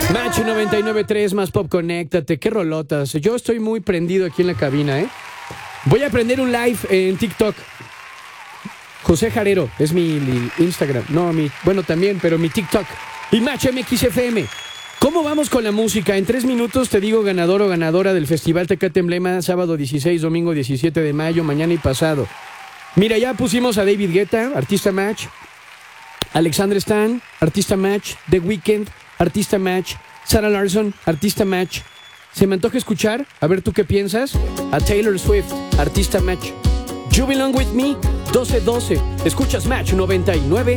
Match 99.3 más Pop, conéctate. Qué rolotas. Yo estoy muy prendido aquí en la cabina, ¿eh? Voy a prender un live en TikTok. José Jarero es mi Instagram. No, bueno, también, pero mi TikTok. Y Match MXFM. ¿Cómo vamos con la música? En 3 minutos te digo ganador o ganadora del Festival Tecate Emblema, sábado 16, domingo 17 de mayo, mañana y pasado. Mira, ya pusimos a David Guetta, artista Match. Alexandre Stan, artista Match. The Weeknd, artista Match. Sarah Larson, artista Match. ¿Se me antoja escuchar? A ver, ¿tú qué piensas? A Taylor Swift, artista Match. You Belong With Me, 12-12. Escuchas Match 99.3.